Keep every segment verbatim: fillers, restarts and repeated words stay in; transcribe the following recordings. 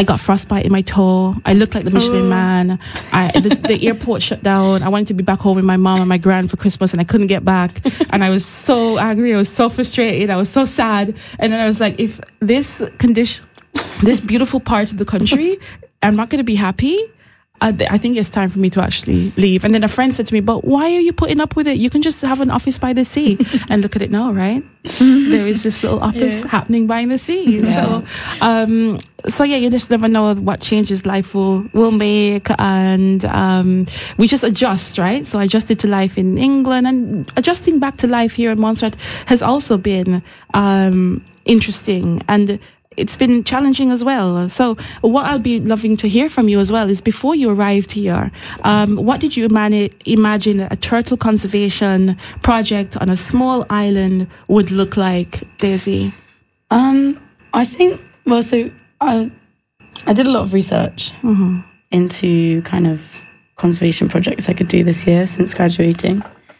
I got frostbite in my toe. I looked like the Michelin Oh. Man. I, the, the airport shut down. I wanted to be back home with my mom and my grand for Christmas, and I couldn't get back. And I was so angry. I was so frustrated. I was so sad. And then I was like, if this condition, this beautiful part of the country, I'm not going to be happy. I, th- I think it's time for me to actually leave. And then a friend said to me, but why are you putting up with it? You can just have an office by the sea. And look at it now, right? There is this little office Yeah. happening by the sea. Yeah. So, um, so yeah, you just never know what changes life will, will make. And um, we just adjust, right? So I adjusted to life in England, and adjusting back to life here in Montserrat has also been um, interesting. And it's been challenging as well. So what I'll be loving to hear from you as well is, before you arrived here, um, what did you imani- imagine a turtle conservation project on a small island would look like, Daisy? Um, I think, well, so I, I did a lot of research Mm-hmm. into kind of conservation projects I could do this year since graduating.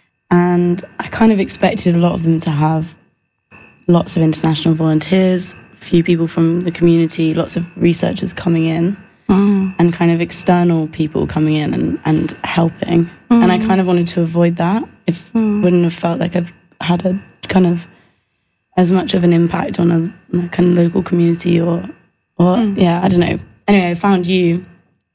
And I kind of expected a lot of them to have lots of international volunteers, a few people from the community, lots of researchers coming in, Mm. and kind of external people coming in and, and helping. And I kind of wanted to avoid that. If wouldn't have felt like I've had a kind of as much of an impact on a, on a kind of local community, or, or yeah, I don't know. Anyway, I found you,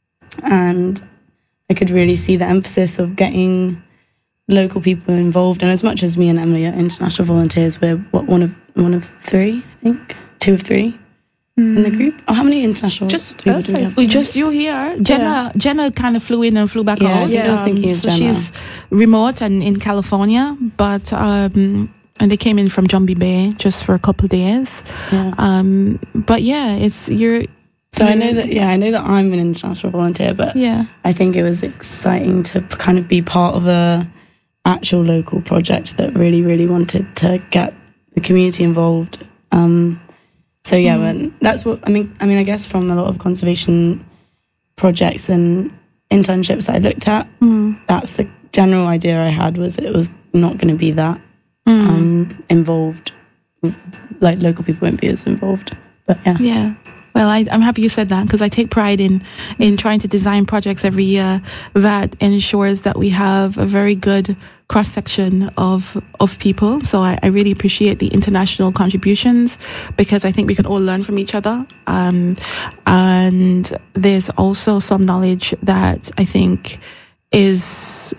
and I could really see the emphasis of getting local people involved. And as much as me and Emily are international volunteers, we're what, one of one of three, I think, two of three in the group. Oh, how many international Just people us, do we I have? We just you here. Jenna Jenna kind of flew in and flew back Yeah, out. yeah, I was thinking of so Jenna. she's remote and in California, but um, and they came in from Jumbie Bay just for a couple of days. Yeah. Um, but yeah, it's you're. So I know that, yeah, I know that I'm an international volunteer, but Yeah. I think it was exciting to p- kind of be part of a actual local project that really, really wanted to get the community involved. Um, so yeah, when, that's what I mean. I mean, I guess from a lot of conservation projects and internships that I looked at, Mm. that's the general idea I had, was it was not going to be that Mm. um, involved. Like local people won't be as involved, but yeah. Yeah. Well, I, I'm happy you said that, because I take pride in, in trying to design projects every year that ensures that we have a very good cross section of of people. So I, I really appreciate the international contributions, because I think we can all learn from each other. Um, and there's also some knowledge that I think is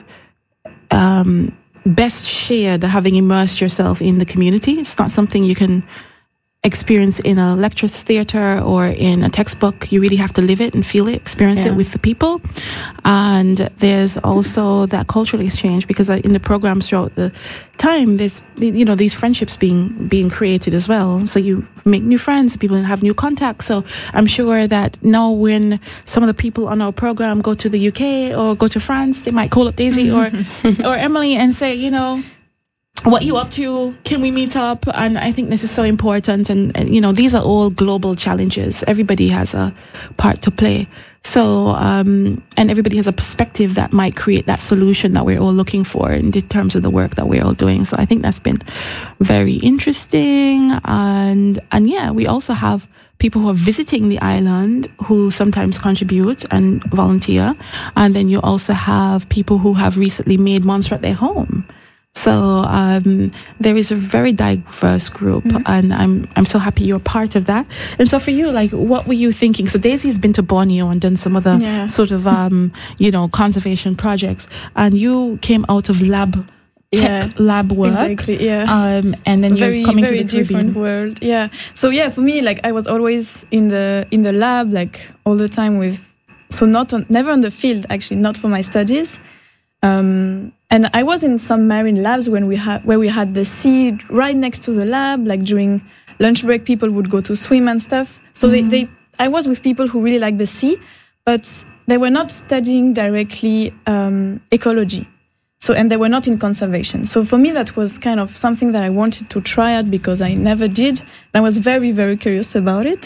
um, best shared having immersed yourself in the community. It's not something you can experience in a lecture theatre or in a textbook. You really have to live it and feel it, experience Yeah. it with the people. And there's also that cultural exchange, because in the programs throughout the time, there's, you know, these friendships being being created as well. So you make new friends, people have new contacts. So I'm sure that now when some of the people on our program go to the U K or go to France, they might call up Daisy or or Emily and say, you know, what you up to? Can we meet up? And I think this is so important. And, and you know, these are all global challenges. Everybody has a part to play. So, um, and everybody has a perspective that might create that solution that we're all looking for in the terms of the work that we're all doing. So I think that's been very interesting. And, and yeah, we also have people who are visiting the island who sometimes contribute and volunteer. And then you also have people who have recently made Montserrat their home. So um, there is a very diverse group, mm-hmm. and I'm I'm so happy you're part of that. And so for you, like, what were you thinking? So Daisy's been to Borneo and done some other Yeah. sort of um, you know, conservation projects, and you came out of lab tech Yeah, lab work, Exactly, yeah. um, and then very you're coming very to the different Caribbean. world. Yeah. So yeah, for me, like I was always in the in the lab, like all the time with. So not on, never on the field, actually, not for my studies. Um, and I was in some marine labs when we had where we had the sea right next to the lab. Like during lunch break, people would go to swim and stuff. So Mm-hmm. they, they I was with people who really like the sea, but they were not studying directly um, ecology. So and they were not in conservation. So for me, that was kind of something that I wanted to try out because I never did. And I was very very curious about it.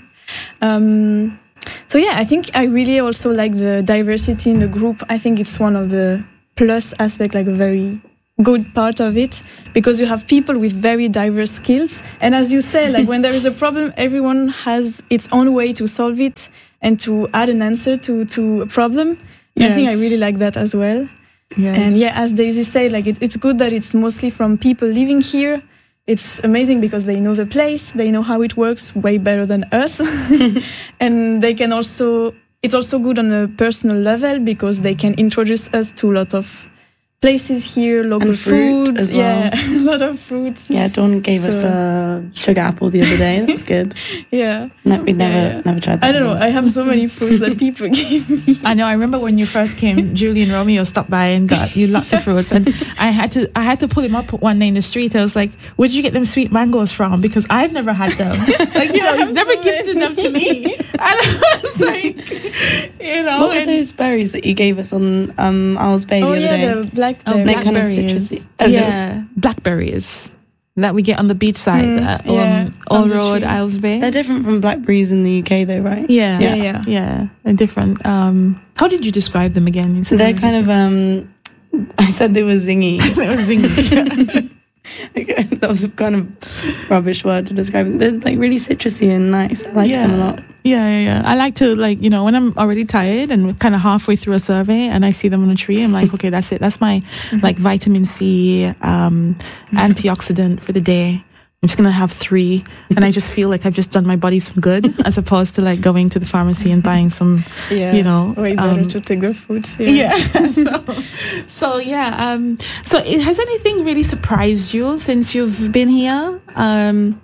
um, So yeah, I think I really also like the diversity in the group. I think it's one of the plus aspect, like a very good part of it, because you have people with very diverse skills. And as you say, like when there is a problem, everyone has its own way to solve it and to add an answer to, to a problem. Yes. I think I really like that as well. Yes. And yeah, as Daisy said, like it, it's good that it's mostly from people living here. It's amazing because they know the place, they know how it works way better than us. And they can also, it's also good on a personal level because they can introduce us to a lot of places here, local and fruit food as well. Yeah, a lot of fruits. Yeah, Dawn gave so. us a sugar apple the other day. That's good. Yeah. No, we never, yeah, yeah. never tried that. I don't before. know. I have so many fruits that people give me. I know. I remember when you first came, Julie and Romeo stopped by and got you lots of fruits, and I had to, I had to pull him up one day in the street. I was like, "Where did you get them sweet mangoes from?" Because I've never had them. Like, you know, he's never so gifted them to me, and I was like, you know, what were those berries that you gave us on um, Owl's Bay the oh, other yeah, day? The blackberries. Oh, blackberries. Kind of citrusy. Oh, yeah, blackberries that we get on the beach side mm, uh, yeah, on All Road, Isles Bay. They're different from blackberries in the U K, though, right? Yeah, yeah, yeah. yeah. They're different. Um, how did you describe them again? So they're kind of. Um, I said they were zingy. They were zingy. That was a kind of rubbish word to describe them. They're like really citrusy and nice. I like yeah. them a lot. Yeah, yeah, yeah. I like to, like, you know, when I'm already tired and kind of halfway through a survey and I see them on a tree, I'm like, okay, that's it. That's my mm-hmm. like vitamin C, um, mm-hmm. antioxidant for the day. I'm just going to have three. And I just feel like I've just done my body some good as opposed to like going to the pharmacy and buying some, yeah, you know. Way better um, to take the fruits. Yeah. yeah. so, so, yeah. Um, so it, has anything really surprised you since you've been here? Um,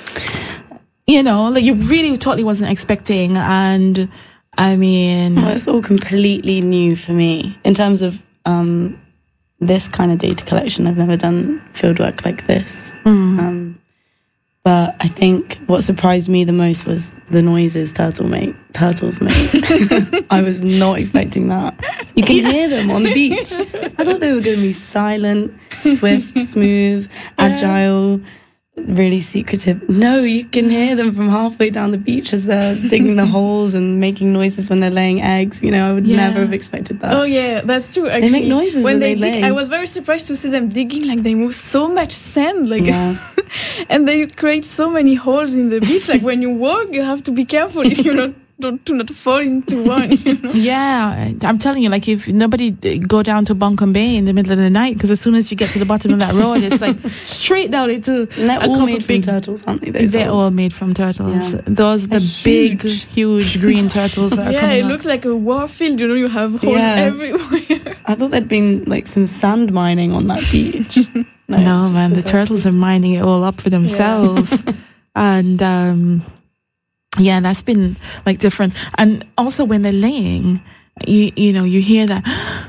you know, like you really totally wasn't expecting. And I mean. Well, it's all completely new for me in terms of um, this kind of data collection. I've never done fieldwork like this. Mm. Um, But I think what surprised me the most was the noises turtle make, turtles make. I was not expecting that. You can hear them on the beach. I thought they were going to be silent, swift, smooth, agile, really secretive. No, you can hear them from halfway down the beach as they're digging the holes and making noises when they're laying eggs. You know, I would yeah. never have expected that. Oh yeah, that's true. Actually, they make noises when, when they, they dig. lay. I was very surprised to see them digging. Like they move so much sand, like, yeah. and they create so many holes in the beach. Like when you walk, you have to be careful if you're not. Don't, do not fall into one. You know? Yeah, I'm telling you, like if nobody go down to Buncombe Bay in the middle of the night, because as soon as you get to the bottom of that road, it's like straight down into and they're a all couple made big, from turtles, aren't they? Those they're holes? all made from turtles. Yeah. Those the They're big, huge. huge green turtles. That are yeah, coming it up. looks like a war field. You know, you have holes Yeah. everywhere. I thought there'd been like some sand mining on that beach. No, No, it's just man, the, the turtles are turtles. mining it all up for themselves. And um yeah, that's been like different. And also when they're laying, you you know, you hear that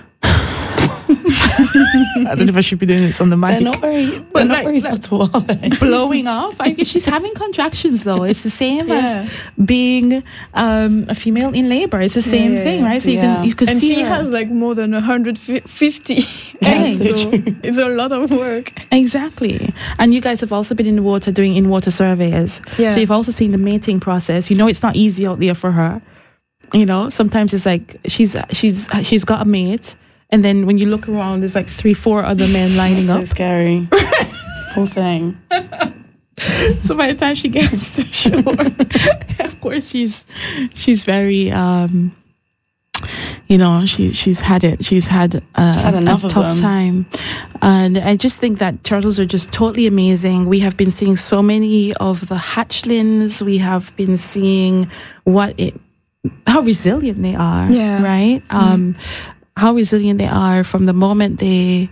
I don't know if I should be doing this on the mic. They're not very, they're But not like- very like- subtle, are they? blowing off. I guess she's having contractions though. It's the same Yeah. as being um, a female in labor. It's the same Yeah, yeah, thing, yeah. right? So you Yeah. can you can And see she her. has like more than one hundred fifty eggs, so so true. it's a lot of work. Exactly. And you guys have also been in the water doing in-water surveys. Yeah. So you've also seen the mating process. You know it's not easy out there for her. You know, sometimes it's like she's she's she's got a mate, and then when you look around, there's like three, four other men lining That's so up. scary. Poor thing. So by the time she gets to shore, of course she's she's very um you know, she she's had it. She's had, uh, She's had enough a of tough them. time. And I just think that turtles are just totally amazing. We have been seeing so many of the hatchlings. We have been seeing what it, how resilient they are. Yeah. Right? Um, how resilient they are from the moment they,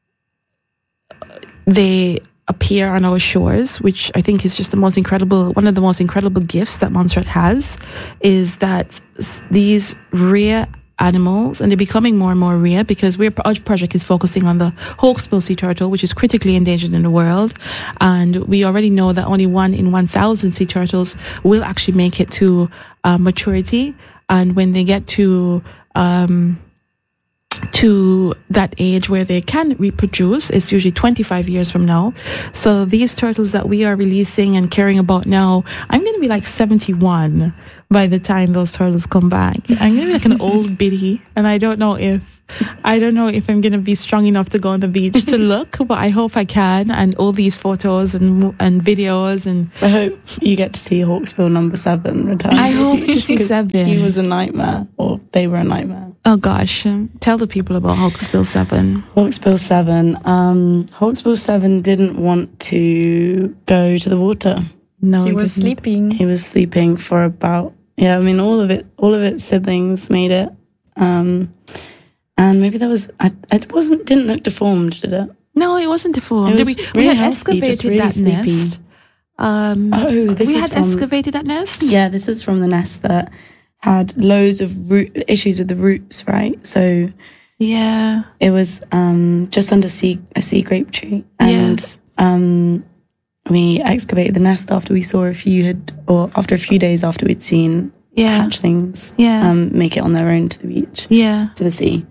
they appear on our shores, which I think is just the most incredible, one of the most incredible gifts that Montserrat has, is that s- these rare animals, and they're becoming more and more rare because we're, our project is focusing on the hawksbill sea turtle, which is critically endangered in the world. And we already know that only one in one thousand sea turtles will actually make it to uh, maturity. And when they get to, um, to that age where they can reproduce. It's usually twenty-five years from now. So these turtles that we are releasing and caring about now, I'm going to be like seventy-one by the time those turtles come back. I'm going to be like an old biddy, and I don't know if I don't know if I'm going to be strong enough to go on the beach to look, but I hope I can. And all these photos and and videos, and I hope you get to see Hawksbill number seven return. I hope to see seven. He was a nightmare, or they were a nightmare. Oh gosh, um, tell the people about Hawksbill seven. Hawksbill seven. Um, Hawksbill seven didn't want to go to the water. No, he was didn't. sleeping. He was sleeping for about yeah. I mean, all of it, all of its siblings made it. Um, and maybe there was. I, it wasn't. Didn't look deformed, did it? No, it wasn't deformed. It was we, really we had healthy, just excavated really that sleepy. nest. Um, Oh, this we is had from- excavated that nest. Yeah, this was from the nest that had loads of root issues with the roots, right? So Yeah. it was um, just under sea, a sea grape tree, and Yes. um, we excavated the nest after we saw a few had, or after a few days after we'd seen Yeah. hatchlings Yeah. um, make it on their own to the beach, Yeah. to the sea.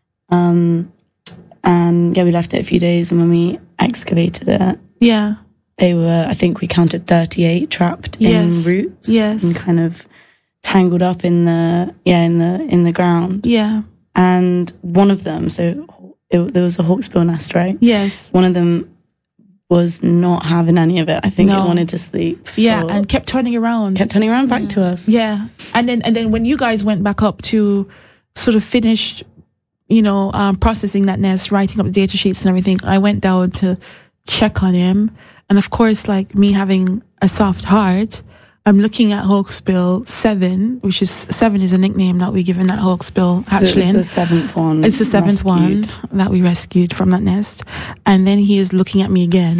Um, and yeah, we left it a few days, and when we excavated it, Yeah. they were, I think we counted thirty-eight trapped Yes. in roots, Yes. and kind of tangled up in the yeah in the in the ground. Yeah. And one of them, so it, there was a hawksbill nest, right? Yes. One of them was not having any of it. I think No. it wanted to sleep. Yeah. for- And kept turning around. kept turning around back to us. Yeah. And then, and then when you guys went back up to sort of finish, you know, um, processing that nest, writing up the data sheets and everything, I went down to check on him. And of course, like me having a soft heart, I'm looking at Hawksbill seven, which is seven is a nickname that we given that Hawksbill So it's hatchling. the seventh one. It's the seventh rescued. one that we rescued from that nest. And then he is looking at me again,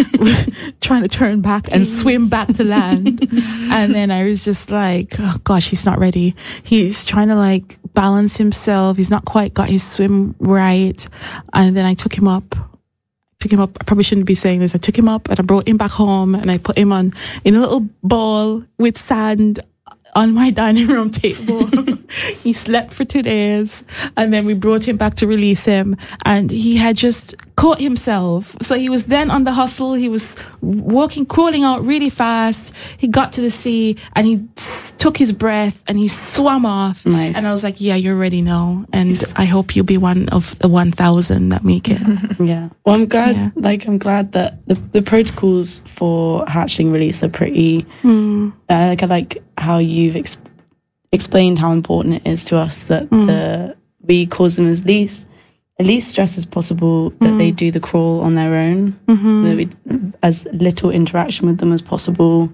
trying to turn back and swim back to land. And then I was just like, oh gosh, he's not ready. He's trying to like balance himself. He's not quite got his swim right. And then I took him up. Took him up. I probably shouldn't be saying this. I took him up and I brought him back home and I put him on in a little bowl with sand on my dining room table. He slept for two days and then we brought him back to release him, and he had just caught himself. So he was then on the hustle. He was walking, crawling out really fast. He got to the sea and he s- took his breath and he swam off. Nice. And I was like, yeah, you're ready now. And I hope you'll be one of the one thousand that make it. Yeah. Well, I'm glad. Yeah. Like, I'm glad that the, the protocols for hatchling release are pretty. Mm. Uh, like, I like how you've ex- explained how important it is to us that Mm. the we cause them as least at least stress as possible, that Mm. they do the crawl on their own, Mm-hmm. that we, as little interaction with them as possible,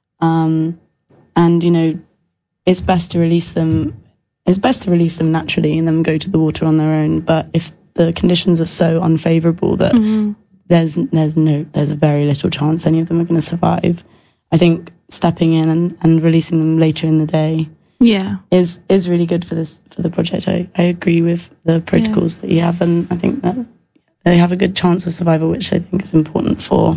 um, and you know, it's best to release them. It's best to release them naturally and then go to the water on their own. But if the conditions are so unfavourable that Mm-hmm. there's there's no there's very little chance any of them are going to survive, I think stepping in and, and releasing them later in the day Yeah. is is really good for this for the project. I, I agree with the protocols that you have, and I think that they have a good chance of survival, which I think is important for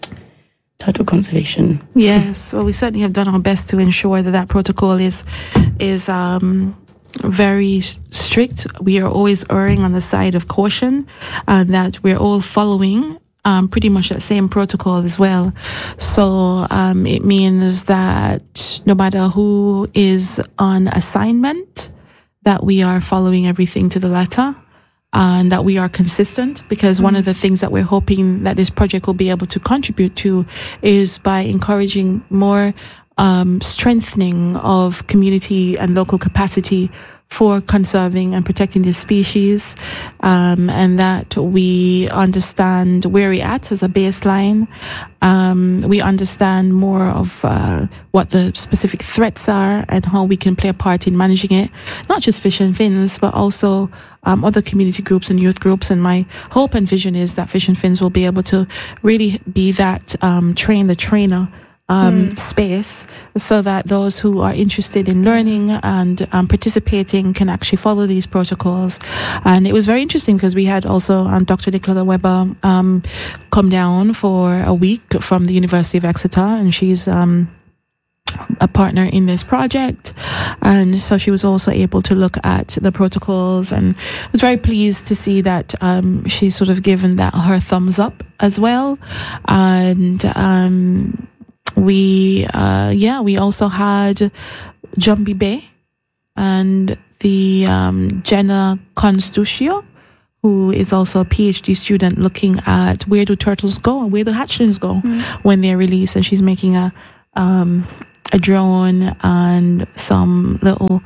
turtle conservation. Yes. Well, we certainly have done our best to ensure that that protocol is is um, very strict. We are always erring on the side of caution, and that we're all following um, pretty much that same protocol as well. So um, it means that no matter who is on assignment, that we are following everything to the letter. And that we are consistent, because one of the things that we're hoping that this project will be able to contribute to is by encouraging more um, strengthening of community and local capacity for conserving and protecting this species, um, and that we understand where we're at as a baseline. Um, we understand more of uh, what the specific threats are and how we can play a part in managing it, not just Fish and Fins, but also um, other community groups and youth groups. And my hope and vision is that Fish and Fins will be able to really be that um, train the trainer Um, mm. space, so that those who are interested in learning and um, participating can actually follow these protocols. And it was very interesting because we had also um, Doctor Nicola Weber um, come down for a week from the University of Exeter, and she's um, a partner in this project. and so she was also able to look at the protocols, and was very pleased to see that um, she's sort of given that her thumbs up as well. And um, we, uh, yeah, we also had Jumbi Bay and the um, Jenna Constucio, who is also a PhD student, looking at where do turtles go and where do hatchlings go mm. when they're released. And she's making a um, a drone and some little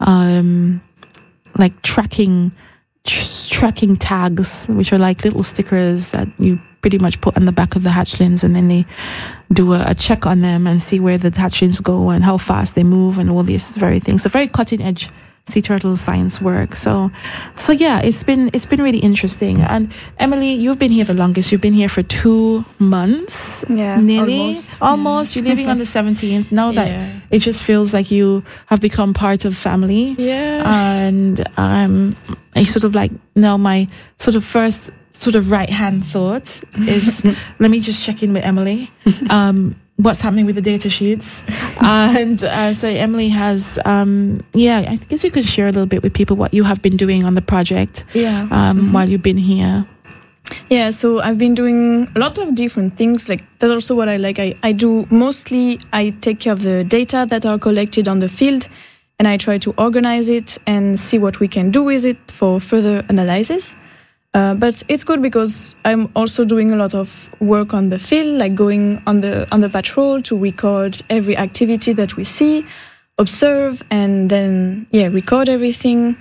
um, like tracking tr- tracking tags, which are like little stickers that you pretty much put on the back of the hatchlings, and then they do a, a check on them and see where the hatchlings go and how fast they move and all these very things. So very cutting edge sea turtle science work. So, so yeah, it's been it's been really interesting. And Emily, you've been here the longest. You've been here for two months, yeah, nearly, almost. almost. Yeah. You're leaving on the seventeenth. Now that yeah. it just feels like you have become part of family. Yeah, and um, I sort of like now my sort of first sort of right hand thought is let me just check in with Emily. Um. What's happening with the data sheets. And uh, so Emily has, um, yeah, I guess you could share a little bit with people what you have been doing on the project yeah. um, mm-hmm. while you've been here. Yeah, so I've been doing a lot of different things. Like that's also what I like. I, I do mostly, I take care of the data that are collected on the field, and I try to organize it and see what we can do with it for further analysis. Uh, but it's good because I'm also doing a lot of work on the field, like going on the on the patrol to record every activity that we see, observe, and then yeah, record everything.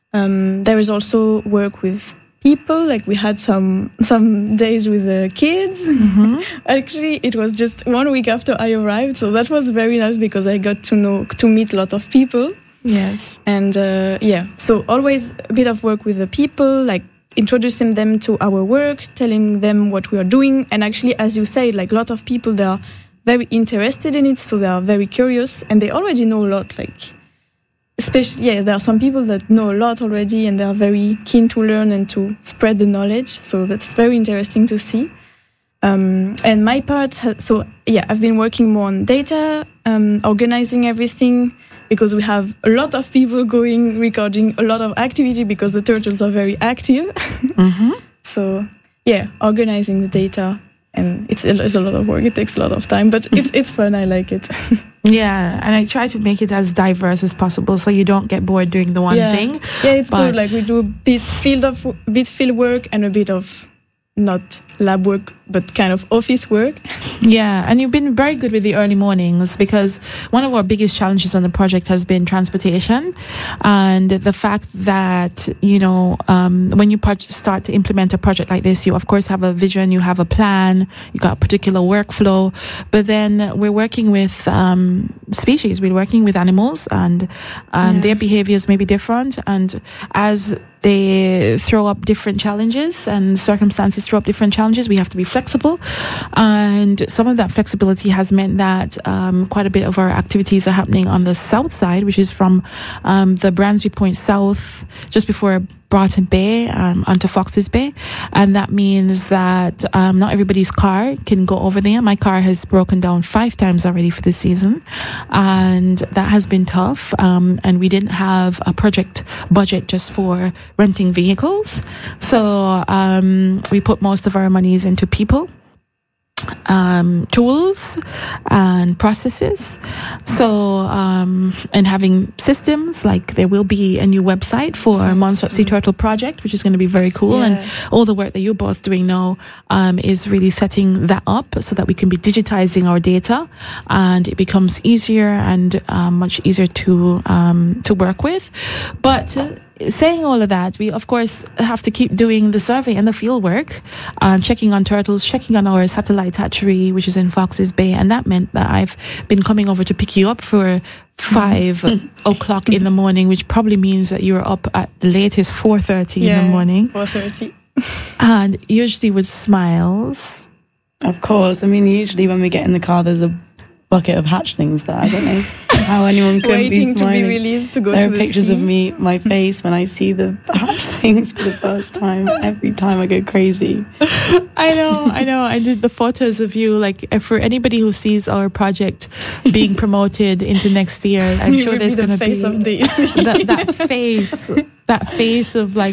Um, there is also work with people. Like we had some some days with the kids. Mm-hmm. Actually, it was just one week after I arrived, so that was very nice because I got to know to meet a lot of people. Yes, and uh, yeah, so always a bit of work with the people, like introducing them to our work, telling them what we are doing. And actually, as you say, like a lot of people, they are very interested in it, so they are very curious, and they already know a lot. Like, especially, yeah, there are some people that know a lot already, and they are very keen to learn and to spread the knowledge. So that's very interesting to see. Um, and my part, ha- so yeah, I've been working more on data, um, organizing everything, because we have a lot of people going, recording a lot of activity because the turtles are very active. Mm-hmm. So yeah, organizing the data, and it's a, it's a lot of work. It takes a lot of time, but it's it's fun. I like it. Yeah, and I try to make it as diverse as possible so you don't get bored doing the one yeah. thing. Yeah, it's good. Like we do a bit field of bit field work and a bit of not lab work, but kind of office work. Yeah, and you've been very good with the early mornings, because one of our biggest challenges on the project has been transportation, and the fact that, you know, um, when you pro- start to implement a project like this, you of course have a vision, you have a plan, you got a particular workflow, but then we're working with um, species, we're working with animals, and um, yeah. their behaviors may be different, and as they throw up different challenges and circumstances throw up different challenges, we have to be flexible. And some of that flexibility has meant that um, quite a bit of our activities are happening on the south side, which is from um, the Bransby Point south, just before Broughton Bay, um, onto Foxes Bay. And that means that um, not everybody's car can go over there. My car has broken down five times already for this season, and that has been tough. Um, and we didn't have a project budget just for renting vehicles. So um, we put most of our monies into people, um, tools and processes. So, um, and having systems, like there will be a new website for exactly. Montserrat Sea Turtle Project, which is going to be very cool. Yeah. And all the work that you're both doing now, um, is really setting that up so that we can be digitizing our data, and it becomes easier and, um, much easier to, um, to work with. But, uh, saying all of that, we of course have to keep doing the survey and the field work, um, checking on turtles, checking on our satellite hatchery, which is in Foxes Bay. And that meant that I've been coming over to pick you up for five o'clock in the morning, which probably means that you're up at the latest four thirty yeah, in the morning. four thirty. And usually with smiles. Of course. I mean, usually when we get in the car, there's a bucket of hatchlings there, I don't know. how anyone could be waiting to smiling. be released to go There to are the pictures sea. of me, my face, when I see the hatchlings for the first time. Every time I go crazy. I know, I know. I did the photos of you. Like, if for anybody who sees our project being promoted into next year, I'm You sure will there's be going the to be face of this. that, that face, that face of like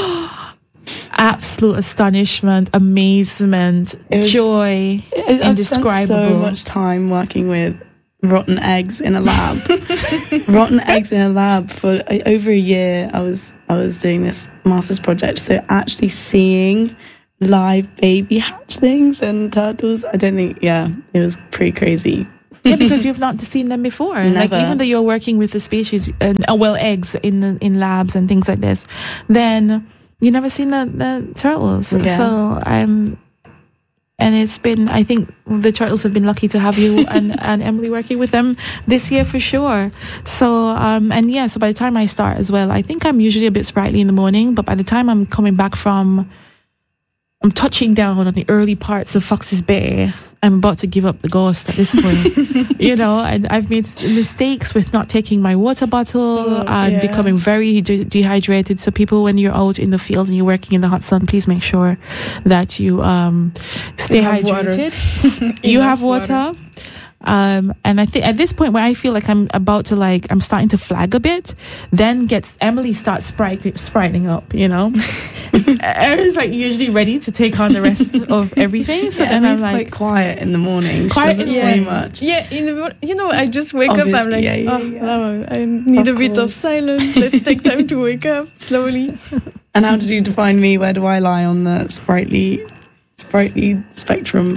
absolute astonishment, amazement, It was- joy, I've spent indescribable. so much time working with rotten eggs in a lab. rotten eggs in a lab for uh, over a year. I was I was doing this master's project, so actually seeing live baby hatchlings and turtles, I don't think. Yeah, it was pretty crazy. Yeah, because you've not seen them before. Like, Never. even though you're working with the species, and uh, well, eggs in the, in labs and things like this, then you never seen the, the turtles. Yeah. So I'm, and it's been, I think the turtles have been lucky to have you and, and Emily working with them this year for sure. So, um, and yeah, so by the time I start as well, I think I'm usually a bit sprightly in the morning, but by the time I'm coming back from, I'm touching down on the early parts of Fox's Bay, I'm about to give up the ghost at this point. You know, and I've made s- mistakes with not taking my water bottle Oh, and yeah. becoming very de- dehydrated. So people, when you're out in the field and you're working in the hot sun, please make sure that you um, stay You have water. hydrated. you Enough have water. water. Um, and I think at this point where I feel like I'm about to like, I'm starting to flag a bit, then gets Emily starts sprightening, sprightening up, you know? Emily's like usually ready to take on the rest of everything. So Yeah, then and I'm he's like, quite quiet in the morning. She Quiet doesn't in the say morning. much. Yeah, in the mor- you know, I just wake up. Obviously, I'm like, yeah, yeah, oh, yeah. now I need Of a bit of course. silence. Let's take time to wake up slowly. And how did you define me? Where do I lie on the sprightly, sprightly spectrum?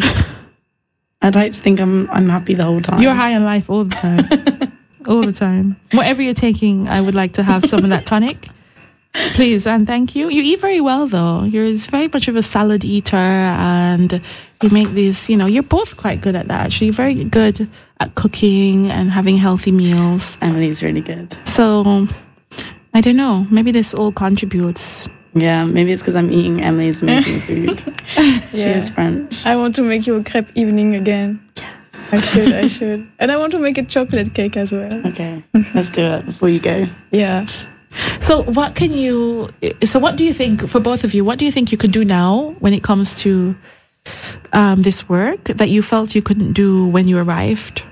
I'd like to think I'm I'm happy the whole time. you're high on life all the time. all the time. Whatever you're taking, I would like to have some of that tonic. Please and thank you. You eat very well though. You're very much of a salad eater, and you make these, you know, you're both quite good at that actually. You're very good at cooking and having healthy meals. Emily's really good. So I don't know. Maybe this all contributes. Yeah, maybe it's because I'm eating Emily's amazing food. She Yeah. is French. I want to make you a crepe evening again. Yes. I should, I should. And I want to make a chocolate cake as well. Okay, let's do it before you go. Yeah. So what can you, so what do you think, for both of you, what do you think you could do now when it comes to um, this work that you felt you couldn't do when you arrived?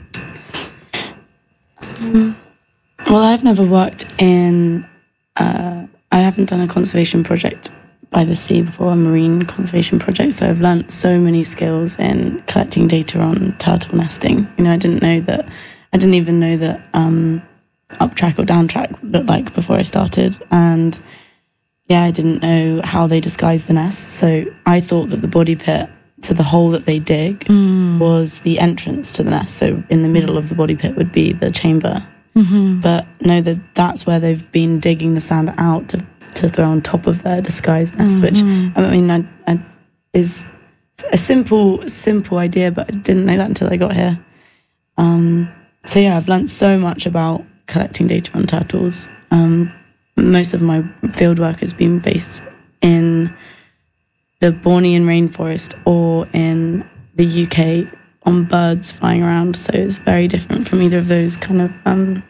Well, I've never worked in, uh, I haven't done a conservation project by the sea before, a marine conservation project. So I've learnt so many skills in collecting data on turtle nesting. You know, I didn't know that, I didn't even know that um, up track or down track looked like before I started. And yeah, I didn't know how they disguise the nest. So I thought that the body pit, so the hole that they dig, was the entrance to the nest. So in the middle of the body pit would be the chamber. Mm-hmm. But no, that that's where they've been digging the sand out to to throw on top of their disguised nest, which I mean I, I, is a simple simple idea, but I didn't know that until I got here. Um, so yeah, I've learnt so much about collecting data on turtles. Um, most of my field work has been based in the Bornean rainforest or in the U K on birds flying around, so it's very different from either of those kind of um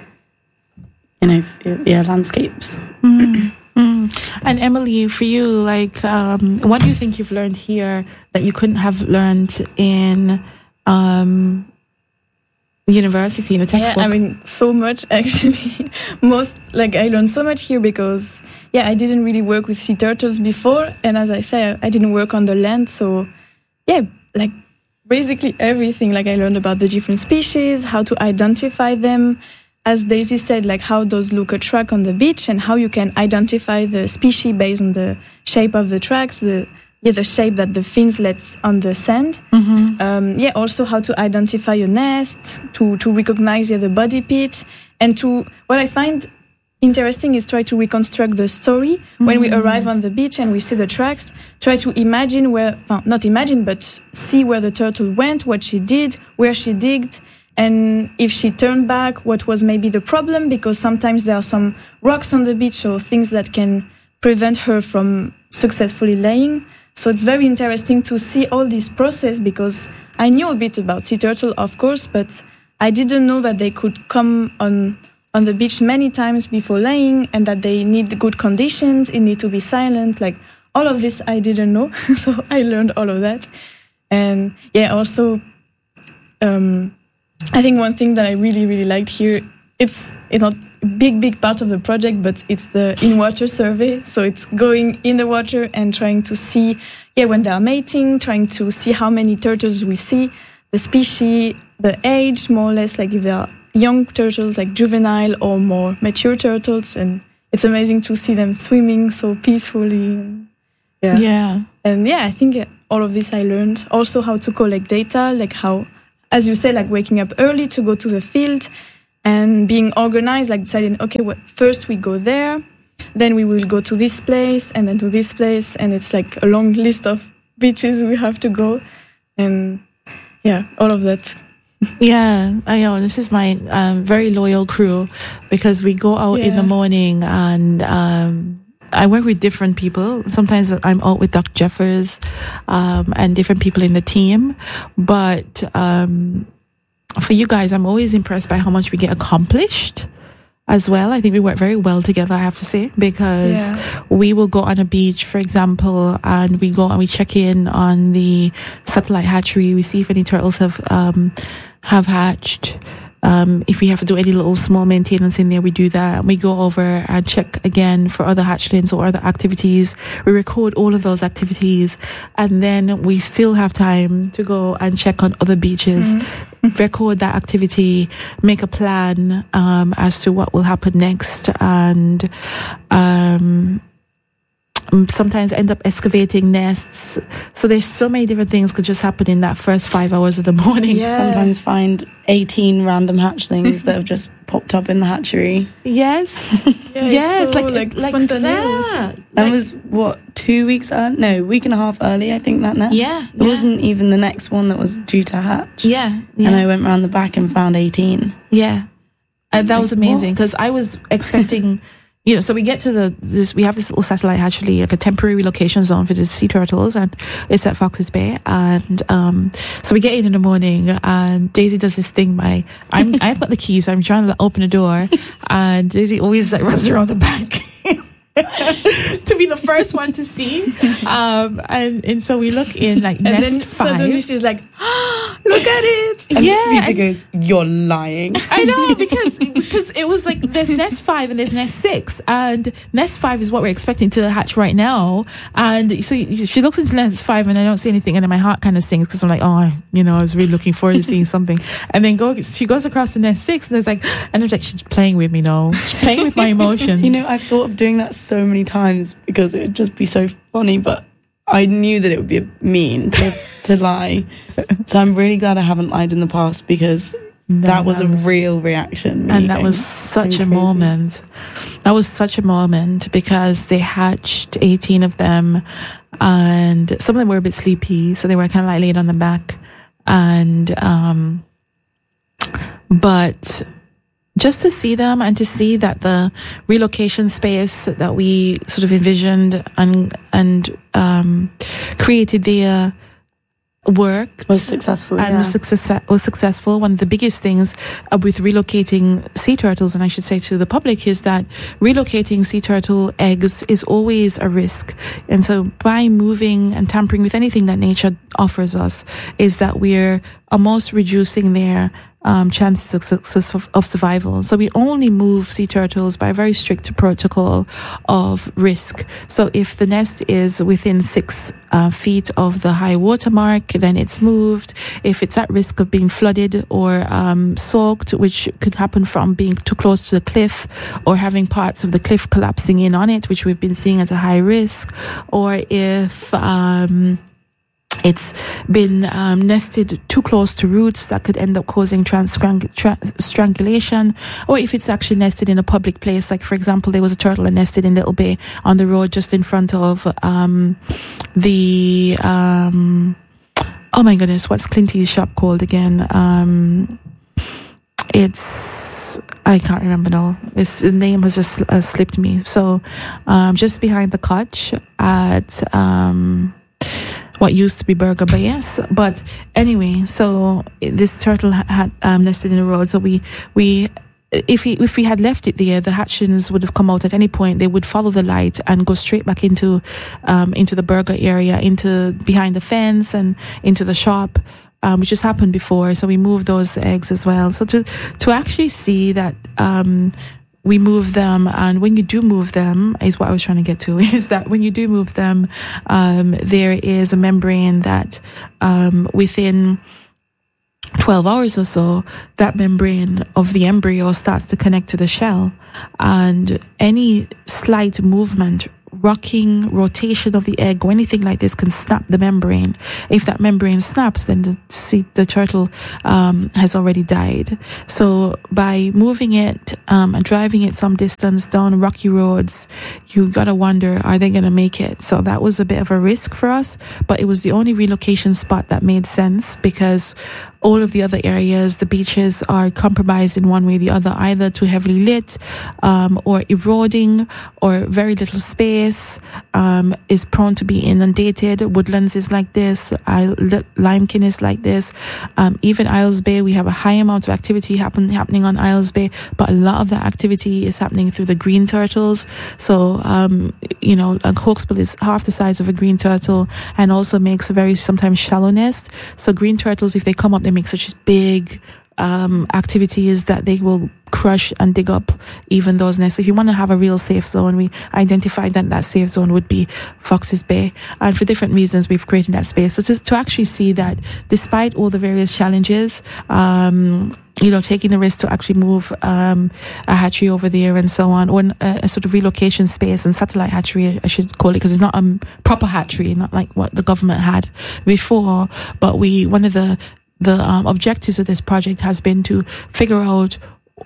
you know yeah landscapes. Mm. Mm. And Emily, for you, like, um, what do you think you've learned here that you couldn't have learned in um, university, in a textbook? Yeah, I mean, so much actually. Most, like, I learned so much here because, yeah, I didn't really work with sea turtles before. And as I say, I didn't work on the land. So, yeah, like, basically everything. Like, I learned about the different species, how to identify them. As Daisy said, like, how those look a track on the beach and how you can identify the species based on the shape of the tracks, the yeah, the shape that the fins let on the sand. Mm-hmm. Um, yeah, also how to identify a nest, to to recognize yeah, the body pit, and to what I find interesting is try to reconstruct the story when we arrive on the beach and we see the tracks. Try to imagine where, well, not imagine, but see where the turtle went, what she did, where she digged, and if she turned back, what was maybe the problem? Because sometimes there are some rocks on the beach or things that can prevent her from successfully laying. So it's very interesting to see all this process because I knew a bit about sea turtle, of course, but I didn't know that they could come on on the beach many times before laying, and that they need good conditions. It need to be silent. Like all of this, I didn't know, so I learned all of that. And yeah, also, um, I think one thing that I really really liked here, it's it's not a big big part of the project, but it's the in water survey. So it's going in the water and trying to see, yeah, when they are mating, trying to see how many turtles we see, the species, the age, more or less, like if they are young turtles, like juvenile or more mature turtles, and it's amazing to see them swimming so peacefully. Yeah. Yeah. And yeah, I think all of this I learned. Also how to collect data, like how, as you say, like waking up early to go to the field and being organized, like deciding, okay, well, first we go there, then we will go to this place and then to this place. And it's like a long list of beaches we have to go. And yeah, all of that. Yeah, I know. This is my um, very loyal crew, because we go out Yeah. in the morning, and um, I work with different people. Sometimes I'm out with Doctor Jeffers um, and different people in the team. But um, for you guys, I'm always impressed by how much we get accomplished as well. I think we work very well together, I have to say, because Yeah. we will go on a beach, for example, and we go and we check in on the satellite hatchery. We see if any turtles have um, have hatched. Um, if we have to do any little small maintenance in there, we do that. We go over and check again for other hatchlings or other activities. We record all of those activities, and then we still have time to go and check on other beaches, mm-hmm. record that activity, make a plan um, as to what will happen next, and um, sometimes end up excavating nests. So there's so many different things could just happen in that first five hours of the morning. Yeah. Sometimes find eighteen random hatchlings that have just popped up in the hatchery. Yes. Yeah, yes, it's so, like like, like spontaneous. that. That Like- was, what, two weeks early? No, week and a half early, I think, that nest. Yeah, It yeah. wasn't even the next one that was due to hatch. Yeah, yeah. And I went round the back and found eighteen. Yeah, uh, that was Like, amazing, what? because I was expecting, you know, so we get to the this, we have this little satellite hatchery, like a temporary relocation zone for the sea turtles, and it's at Foxes Bay, and um, so we get in in the morning, and Daisy does this thing. My I'm I've got the keys. I'm trying to open the door, and Daisy always like runs around the back. To be the first one to see, um, and and so we look in like And nest then suddenly five. she's like, oh, look at it. And Yeah, Rita and- goes, "You're lying." I know, because because it was like there's nest five and there's nest six, and nest five is what we're expecting to hatch right now. And so she looks into nest five, and I don't see anything, and then my heart kind of sings, because I'm like, oh, you know, I was really looking forward to seeing something. And then go, she goes across to nest six, and there's like, and I'm like, she's playing with me, no, she's playing with my emotions. You know, I've thought of doing that so many times because it would just be so funny, but I knew that it would be mean to, to lie. So I'm really glad I haven't lied in the past, because No, that was that a was- real reaction. me And that going- was such a going crazy. moment. That was such a moment, because they hatched eighteen of them, and some of them were a bit sleepy, so they were kind of like laid on the back. And, um, but just to see them, and to see that the relocation space that we sort of envisioned and, and, um, created there worked. was successful. And yeah. was, success, was successful. One of the biggest things uh, with relocating sea turtles, and I should say to the public, is that relocating sea turtle eggs is always a risk. And so by moving and tampering with anything that nature offers us, is that we're almost reducing their Um, chances of, success of, of survival. So we only move sea turtles by a very strict protocol of risk. So if the nest is within six uh, feet of the high water mark, then it's moved. If it's at risk of being flooded or um, soaked, which could happen from being too close to the cliff, or having parts of the cliff collapsing in on it, which we've been seeing as a high risk, or if um, it's been um, nested too close to roots that could end up causing trans- tra- strangulation, or if it's actually nested in a public place. Like, for example, there was a turtle that nested in Little Bay on the road just in front of um, the um, oh my goodness, what's Clinty's shop called again? Um, it's I can't remember now. It's, the name has just uh, slipped me. So um, just behind the Koch at um, what used to be Burger Bay, yes. But anyway, so this turtle had um, nested in the road. So we we if we if we had left it there, the hatchlings would have come out at any point. They would follow the light and go straight back into um, into the burger area, into behind the fence and into the shop. Um, which has happened before, so we moved those eggs as well. So to to actually see that um, we move them, and when you do move them, is what I was trying to get to, is that when you do move them, um, there is a membrane that um, within twelve hours or so, that membrane of the embryo starts to connect to the shell, and any slight movement, rocking, rotation of the egg or anything like this can snap the membrane. If that membrane snaps, then the, see, the turtle um, has already died. So by moving it um, and driving it some distance down rocky roads, you gotta wonder, are they gonna make it? So that was a bit of a risk for us, but it was the only relocation spot that made sense, because all of the other areas, the beaches, are compromised in one way or the other, either too heavily lit um, or eroding, or very little space, um, is prone to be inundated. Woodlands is like this, I, Limekin is like this. Um, even Isles Bay, we have a high amount of activity happen, happening on Isles Bay, but a lot of that activity is happening through the green turtles. So, um, you know, a hawksbill is half the size of a green turtle and also makes a very sometimes shallow nest. So green turtles, if they come up, they make such big um, activities that they will crush and dig up even those nests. If you want to have a real safe zone, we identified that that safe zone would be Foxes Bay, and for different reasons we've created that space. So to, to actually see that despite all the various challenges, um, you know, taking the risk to actually move um, a hatchery over there and so on, or a, a sort of relocation space and satellite hatchery, I should call it, because it's not a proper hatchery, not like what the government had before. But we, one of the the um, objectives of this project has been to figure out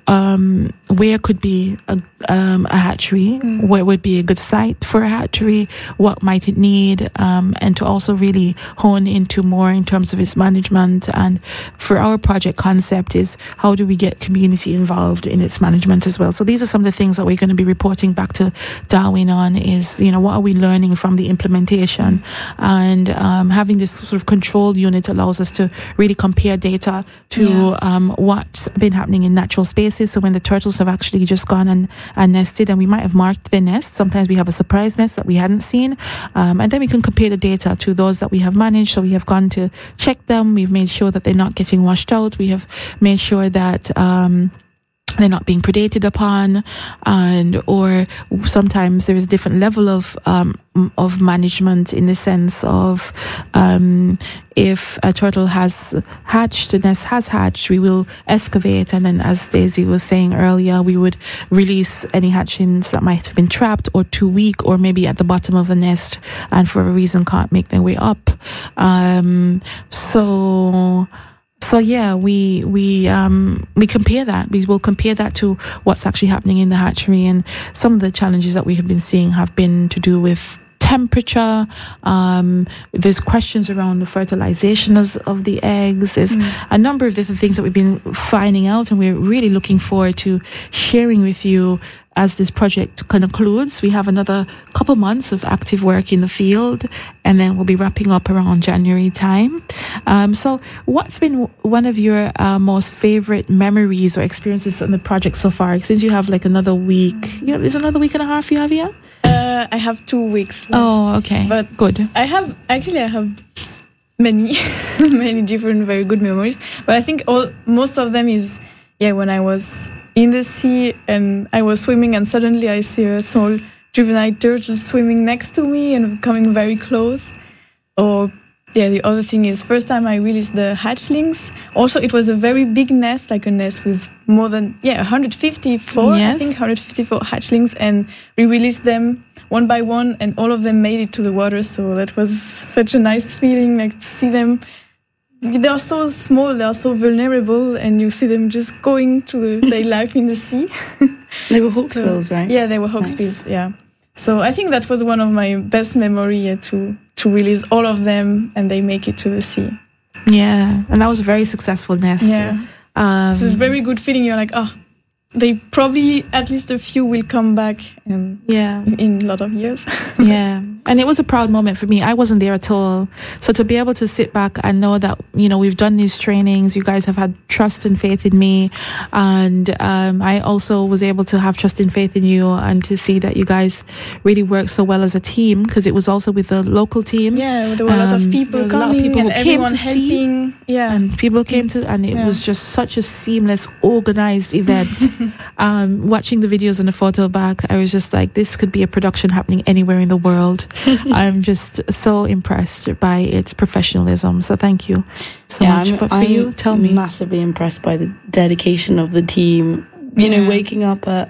um, where could be a, um, a hatchery, mm. where would be a good site for a hatchery, what might it need, um, and to also really hone into more in terms of its management. And for our project concept is, how do we get community involved in its management as well? So these are some of the things that we're going to be reporting back to Darwin on, is, you know, what are we learning from the implementation? And um, having this sort of control unit allows us to really compare data to yeah. um, what's been happening in natural spaces. So when the turtles have actually just gone and, and nested, and we might have marked their nest, sometimes we have a surprise nest that we hadn't seen, um, and then we can compare the data to those that we have managed. So we have gone to check them, we've made sure that they're not getting washed out, we have made sure that um they're not being predated upon, and or sometimes there is a different level of um, of management, in the sense of um, if a turtle has hatched, the nest has hatched, we will excavate, and then, as Daisy was saying earlier, we would release any hatchlings that might have been trapped or too weak, or maybe at the bottom of the nest and for a reason can't make their way up. Um, so. So yeah, we we um we compare that. We will compare that to what's actually happening in the hatchery, and some of the challenges that we have been seeing have been to do with temperature. Um, there's questions around the fertilization of the eggs. There's mm. a number of different things that we've been finding out, and we're really looking forward to sharing with you as this project concludes. We have another couple months of active work in the field, and then we'll be wrapping up around January time. Um, so what's been one of your uh, most favorite memories or experiences on the project so far? Since you have like another week, you know, is another week and a half you have here? Uh, I have two weeks left. Oh, okay. But good. I have, actually I have many, many different very good memories. But I think all most of them is, yeah, when I was in the sea and I was swimming and suddenly I see a small juvenile turtle swimming next to me and coming very close. Or yeah, the other thing is, first time I released the hatchlings. Also, it was a very big nest, like a nest with more than yeah one hundred fifty-four, yes. I think one hundred fifty-four hatchlings, and we released them one by one, and all of them made it to the water. So that was such a nice feeling, like to see them. They are so small, they are so vulnerable, and you see them just going to their life in the sea. They were hawksbills, so, right? Yeah, they were hawksbills, nice. Yeah. So I think that was one of my best memories, yeah, to to release all of them and they make it to the sea. Yeah, and that was a very successful nest. Yeah. Um, it's a very good feeling. You're like, oh, they probably at least a few will come back um, Yeah. in a lot of years. Yeah. And it was a proud moment for me. I wasn't there at all. So to be able to sit back and know that, you know, we've done these trainings, you guys have had trust and faith in me. And um, I also was able to have trust and faith in you, and to see that you guys really work so well as a team, because it was also with the local team. Yeah, there were a lot Um, of people there was a lot of coming people and who came everyone to see. helping. Yeah. And people came to, and it Yeah. was just such a seamless, organized event. um, watching the videos and the photo back, I was just like, this could be a production happening anywhere in the world. I'm just so impressed by its professionalism. So thank you so Yeah, much. I'm, but for I'm you, tell me. massively impressed by the dedication of the team. You know, Yeah. waking up at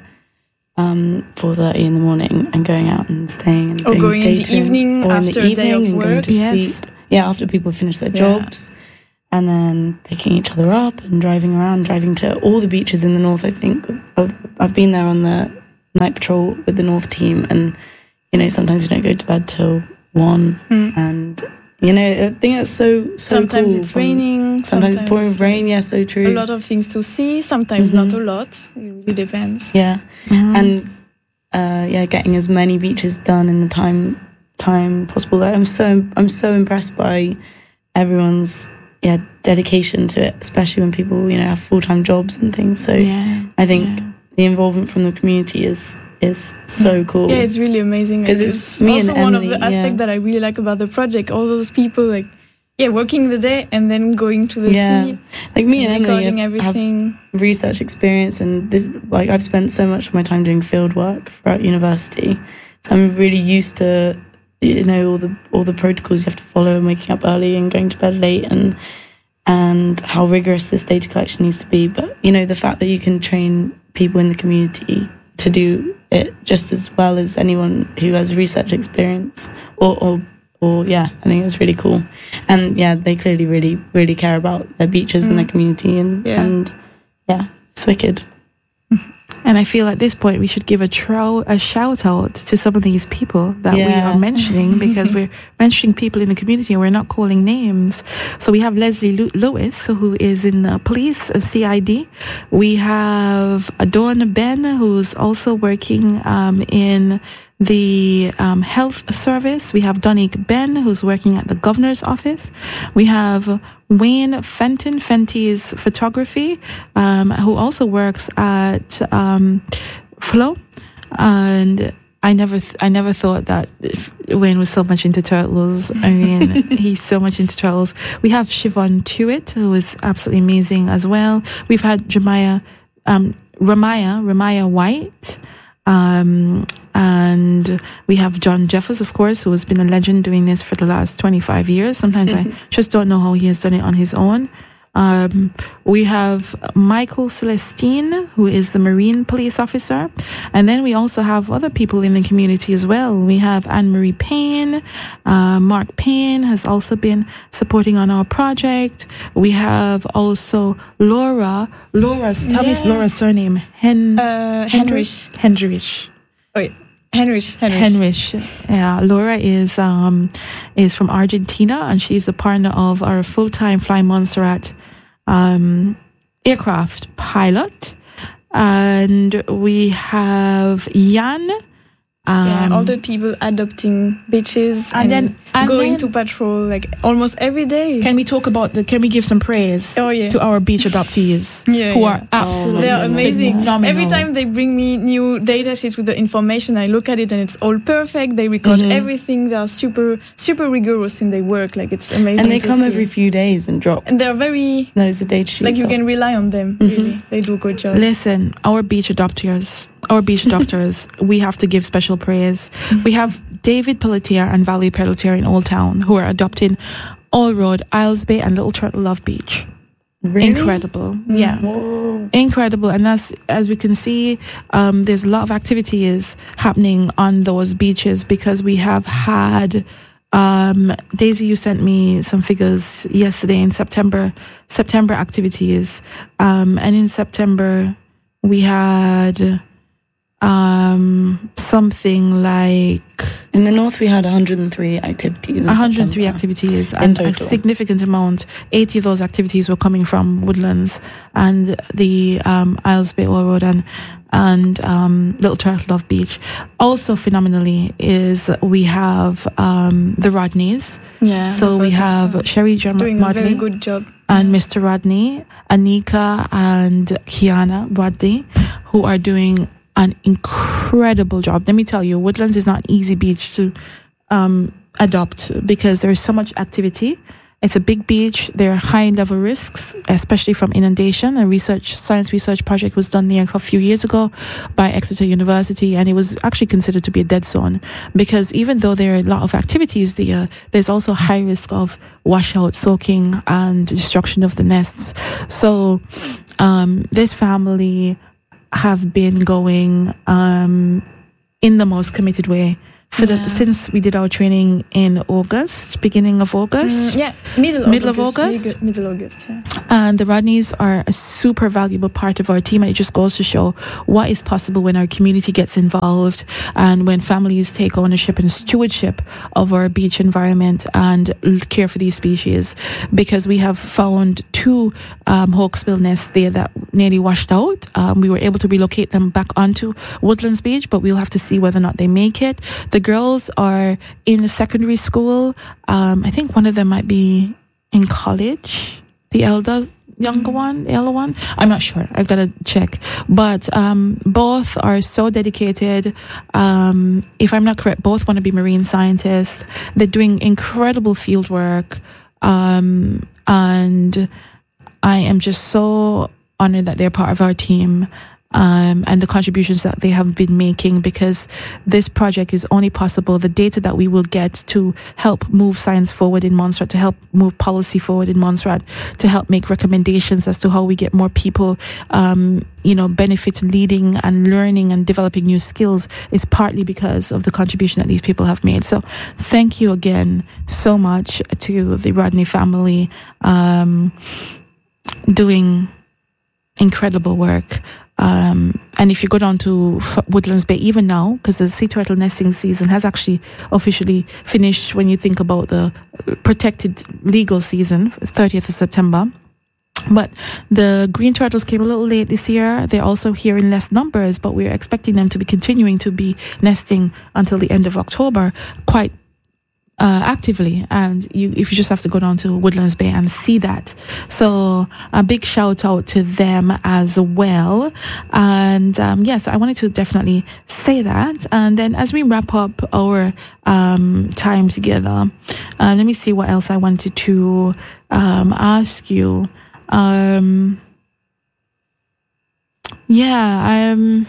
um, four thirty in the morning and going out and staying, and Or doing going in the dating, evening or in after the a day evening of and going work. to Yes. sleep. Yeah, after people finish their Yeah. jobs, and then picking each other up and driving around, driving to all the beaches in the north. I think I've, I've been there on the night patrol with the north team, and you know, sometimes you don't go to bed till one, Mm. and you know, I think that's so so Sometimes cool it's from- raining. Sometimes it's pouring rain. Yeah, so true. A lot of things to see. Sometimes Mhm. not a lot. It really depends. Yeah, Mhm. and uh, yeah, getting as many beaches done in the time time possible. Like, I'm so I'm so impressed by everyone's yeah dedication to it, especially when people you know have full time jobs and things. So yeah. I think yeah. the involvement from the community is is so cool. Yeah, it's really amazing. 'Cause Like, it's me and also one of Emily, the aspects yeah. that I really like about the project. All those people, like, yeah, working the day and then going to the Yeah. sea, like me and Emily recording have, have everything. research experience, and this like I've spent so much of my time doing field work throughout university, so I'm really used to you know all the all the protocols you have to follow, and waking up early and going to bed late, and and how rigorous this data collection needs to be. But you know the fact that you can train people in the community to do it just as well as anyone who has research experience, or or, or yeah, I think it's really cool. And yeah, they clearly really really care about their beaches and Mm. their community, and Yeah. and yeah, it's wicked. And I feel at this point we should give a, trow, a shout out to some of these people that we Yeah. are mentioning, because we're mentioning people in the community and we're not calling names. So we have Leslie Lew- Lewis, who is in uh, police, uh, C I D. We have Dawn Ben, who's also working um, in the um, health service. We have Donique Ben, who's working at the governor's office. We have Wayne Fenton, Fenty's photography, um, who also works at um, Flow. And I never, th- I never thought that if Wayne was so much into turtles. I mean, he's so much into turtles. We have Siobhan Tuitt, who is absolutely amazing as well. We've had Jemiah, um, Ramaya, Ramaya White. Um, and we have John Jeffers, of course, who has been a legend doing this for the last twenty-five years. Sometimes I just don't know how he has done it on his own. Um, we have Michael Celestine, who is the Marine police officer. And then we also have other people in the community as well. We have Anne-Marie Payne. Uh, Mark Payne has also been supporting on our project. We have also Laura. Laura's, tell me Yeah. Laura's surname. Hen- Uh, Henrich. Henrich. Wait, Henrich. Henrich. Henrich. Yeah, Laura is um is from Argentina, and she's a partner of our full-time Fly Montserrat um aircraft pilot. And we have Jan. Um, Yeah, all the people adopting beaches and and, then- and going then- to patrol like almost every day. Can we talk about the? Can we give some praise Oh, yeah. to our beach adoptees Yeah, who yeah. are absolutely They are amazing. phenomenal. Every time they bring me new data sheets with the information, I look at it and it's all perfect. They record Mhm. everything. They are super, super rigorous in their work. Like it's amazing. And they to come see. every few days and drop and they're very loads of data sheets. like you up. can rely on them. Mhm. Really, they do a good job. Listen, our beach adopters, our beach adopters, we have to give special praise. We have David Pelletier and Valerie Pelletier in Old Town, who are adopting All Road, Isles Bay, and Little Turtle Love Beach. Really? Incredible. Yeah. Whoa. Incredible. And that's, as we can see, um, there's a lot of activities happening on those beaches, because we have had, um, Daisy, you sent me some figures yesterday in September, September activities. Um, and in September, we had, um, something like In the north, we had one hundred three activities. one hundred three activities, and a significant amount, eighty of those activities were coming from Woodlands and the um, Isles Bay Oil Road and and um, Little Turtle Dove Beach. Also, phenomenally, is we have um, the Rodneys. Yeah. So we have so. Sherry John doing Modley, a very good job, and Mister Rodney, Anika, and Kiana Rodney, who are doing an incredible job. Let me tell you, Woodlands is not an easy beach to um, adopt because there is so much activity. It's a big beach. There are high level risks, especially from inundation. A research science research project was done there a few years ago by Exeter University, and it was actually considered to be a dead zone because even though there are a lot of activities there, there's also high risk of washout, soaking, and destruction of the nests. So um, this family have been going um, in the most committed way for yeah. the, since we did our training in August, beginning of August. Mm, yeah, middle, middle of August. August. Middle, middle August, yeah. And the Rodneys are a super valuable part of our team, and it just goes to show what is possible when our community gets involved and when families take ownership and stewardship of our beach environment and care for these species. Because we have found two um, hawksbill nests there that nearly washed out. Um, we were able to relocate them back onto Woodlands Beach, but we'll have to see whether or not they make it. The girls are in secondary school. Um, I think one of them might be in college. The elder, younger one, the elder one. I'm not sure. I've got to check. But um, both are so dedicated. Um, if I'm not correct, both want to be marine scientists. They're doing incredible field work. Um, and I am just so honored that they're part of our team. Um, and the contributions that they have been making, because this project is only possible, the data that we will get to help move science forward in Montserrat, to help move policy forward in Montserrat, to help make recommendations as to how we get more people, um, you know, benefit leading and learning and developing new skills, is partly because of the contribution that these people have made. So thank you again so much to the Rodney family, um, doing incredible work. Um, and if you go down to Woodlands Bay, even now, because the sea turtle nesting season has actually officially finished when you think about the protected legal season, thirtieth of September. But the green turtles came a little late this year. They're also here in less numbers, but we're expecting them to be continuing to be nesting until the end of October, quite Uh, actively, and you if you just have to go down to Woodlands Bay and see that. So a big shout out to them as well. And um, yes, I wanted to definitely say that. And then as we wrap up our um, time together, uh, let me see what else I wanted to um, ask you. Um, yeah, um,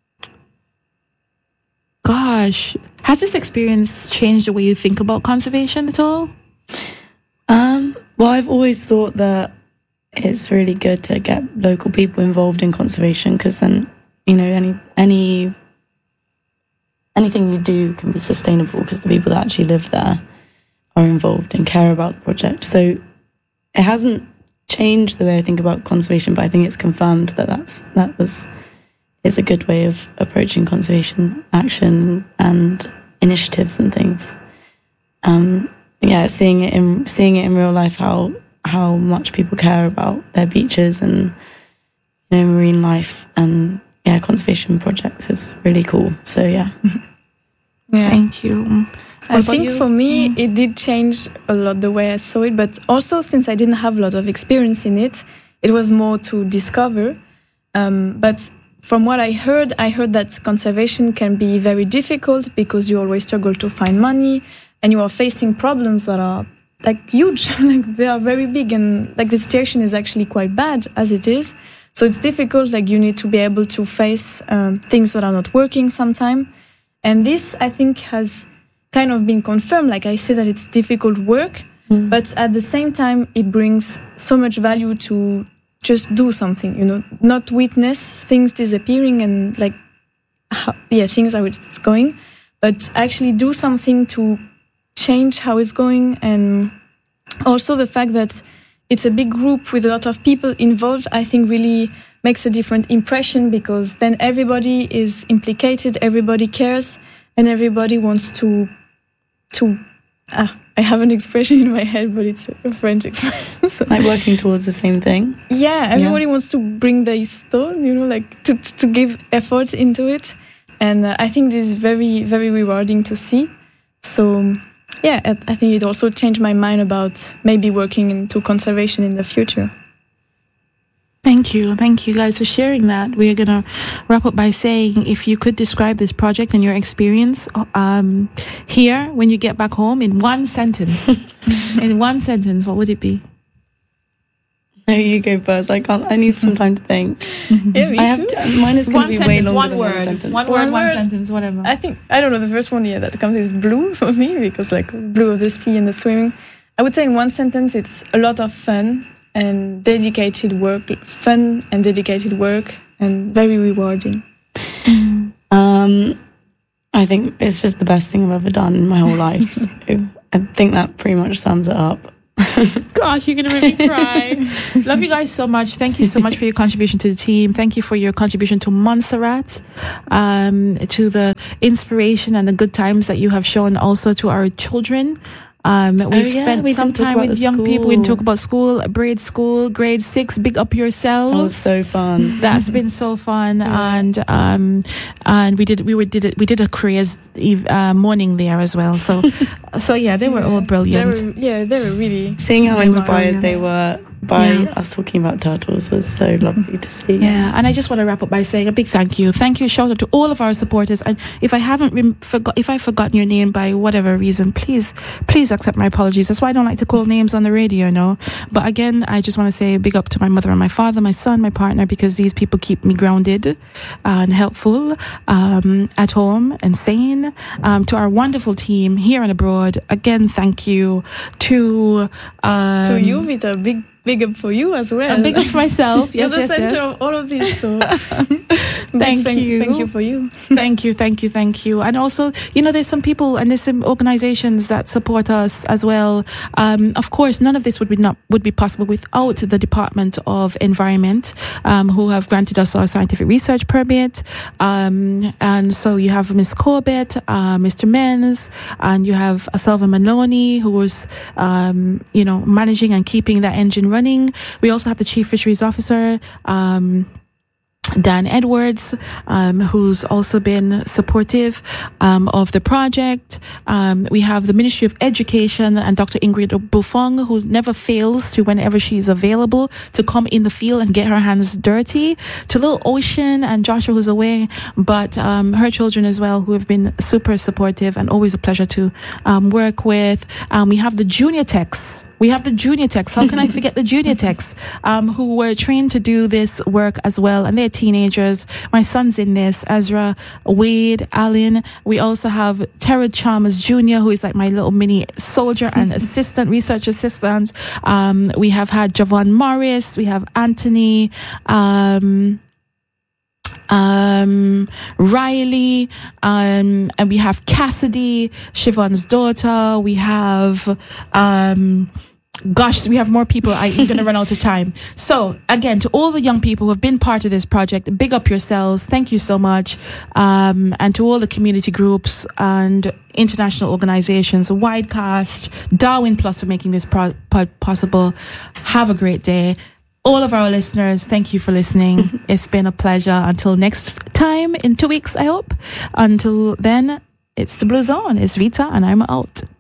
gosh. Has this experience changed the way you think about conservation at all? Um, well, I've always thought that it's really good to get local people involved in conservation, because then, you know, any any anything you do can be sustainable because the people that actually live there are involved and care about the project. So it hasn't changed the way I think about conservation, but I think it's confirmed that that's that was. Is a good way of approaching conservation action and initiatives and things. Um, yeah, seeing it in seeing it in real life, how how much people care about their beaches and, you know, marine life and yeah, conservation projects is really cool. So yeah, yeah. Thank you. What I think you? For me, it did change a lot the way I saw it, but also since I didn't have a lot of experience in it, it was more to discover. Um, but From what I heard, I heard that conservation can be very difficult because you always struggle to find money and you are facing problems that are like huge, like they are very big, and like the situation is actually quite bad as it is. So it's difficult, like you need to be able to face um, things that are not working sometime. And this, I think, has kind of been confirmed. Like I say that it's difficult work, mm. but at the same time, it brings so much value to just do something, you know, not witness things disappearing and like, how, yeah, things are it's going, but actually do something to change how it's going. And also the fact that it's a big group with a lot of people involved, I think really makes a different impression, because then everybody is implicated, everybody cares, and everybody wants to to. Ah, I have an expression in my head, but it's a French expression. So. Like working towards the same thing. Yeah, everybody yeah. wants to bring their stone, you know, like to to give effort into it, and uh, I think this is very very rewarding to see. So yeah, I think it also changed my mind about maybe working into conservation in the future. Thank you. Thank you guys for sharing that. We are going to wrap up by saying, if you could describe this project and your experience um, here when you get back home in one sentence, in one sentence, what would it be? No, you go first. I can't. I need some time to think. Yeah, me I have too. To, mine is going to be sentence, way longer one than word. one sentence. One, one word, word, one sentence, whatever. I think, I don't know, the first one yeah, that comes is blue for me, because like blue of the sea and the swimming. I would say in one sentence, it's a lot of fun and dedicated work, fun and dedicated work, and very rewarding. Um, I think it's just the best thing I've ever done in my whole life. So I think that pretty much sums it up. Gosh, you're going to make me cry. Love you guys so much. Thank you so much for your contribution to the team. Thank you for your contribution to Montserrat, um, to the inspiration and the good times that you have shown also to our children. Um, we've oh, yeah, spent we some time with young school. people. We talk about school, Braid School, grade six. Big up yourselves. Oh, so fun! That's been so fun, yeah. and um, and we did we were did it we did a careers uh, morning there as well. So, so yeah, they were yeah. all brilliant. They were, yeah, they were really seeing how they inspired were they were by yeah. us talking about turtles was so lovely to see. Yeah, and I just want to wrap up by saying a big thank you, thank you, shout out to all of our supporters. And if I haven't rem- forgot, if I've forgotten your name by whatever reason, please, please accept my apologies. That's why I don't like to call names on the radio, no. But again, I just want to say a big up to my mother and my father, my son, my partner, because these people keep me grounded and helpful um, at home and sane. Um, to our wonderful team here and abroad, again, thank you to um, to you, Vita. Big. Big up for you as well. And big up for myself. Yes, You're the yes, center yes. of all of this. So thank thank you. Thank you for you. Thank you, thank you, thank you. And also, you know, there's some people and there's some organizations that support us as well. Um, of course, none of this would be not would be possible without the Department of Environment, um, who have granted us our scientific research permit. Um, and so you have Miss Corbett, uh, Mister Menz, and you have Selva Maloney, who was, um, you know, managing and keeping that engine running. We also have the Chief Fisheries Officer, um, Dan Edwards, um, who's also been supportive um, of the project. Um, we have the Ministry of Education and Doctor Ingrid Buffong, who never fails to, whenever she's available, to come in the field and get her hands dirty. To Little Ocean and Joshua, who's away, but um, her children as well, who have been super supportive and always a pleasure to um, work with. Um, we have the junior techs. We have the junior techs. How can I forget the junior techs um, who were trained to do this work as well? And they're teenagers. My son's in this, Ezra, Wade, Alan. We also have Terrell Chalmers Junior, who is like my little mini soldier and assistant, research assistant. Um, we have had Javon Morris. We have Anthony. Um, um Riley, um and we have Cassidy, Siobhan's daughter. We have um gosh we have more people. I'm gonna run out of time. So again, to all the young people who have been part of this project, big up yourselves. Thank you so much. Um and to all the community groups and international organizations, Widecast, Darwin Plus, for making this pro- po- possible. Have a great day. All of our listeners, thank you for listening. It's been a pleasure. Until next time, in two weeks, I hope. Until then, it's the Blue Zone. It's Vita, and I'm out.